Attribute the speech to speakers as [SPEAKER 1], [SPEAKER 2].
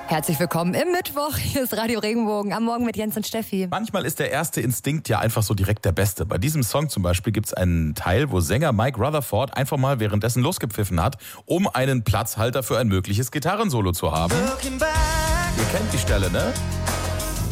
[SPEAKER 1] Herzlich willkommen im Mittwoch. Hier ist Radio Regenbogen am Morgen mit Jens und Steffi.
[SPEAKER 2] Manchmal ist der erste Instinkt ja einfach so direkt der beste. Bei diesem Song zum Beispiel gibt es einen Teil, wo Sänger Mike Rutherford einfach mal währenddessen losgepfiffen hat, um einen Platzhalter für ein mögliches Gitarrensolo zu haben. Ihr kennt die Stelle, ne?